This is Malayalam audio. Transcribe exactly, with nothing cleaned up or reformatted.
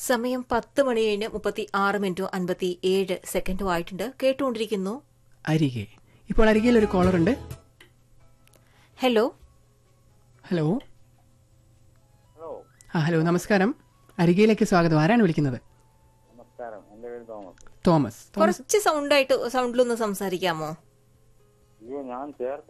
സമയം പത്ത് മണി കഴിഞ്ഞ് മുപ്പത്തി ആറ് മിനിറ്റും അൻപത്തി ഏഴ് സെക്കൻഡും ആയിട്ടുണ്ട്. കേട്ടുകൊണ്ടിരിക്കുന്നു അരികെ. ഇപ്പോൾ അരികയിൽ ഒരു കോളർ ഉണ്ട്. ഹലോ ഹലോ ആ ഹലോ നമസ്കാരം. അരികയിലേക്ക് സ്വാഗതം. ആരാണ് വിളിക്കുന്നത്? നമസ്കാരം, എന്റെ പേര് തോമസ്. തോമസ്. കുറച്ച് സൗണ്ടായിട്ട് സൗണ്ടിലൊന്ന് സംസാരിക്കാമോ? അയ്യോ, ഞാൻ ചേർത്ത്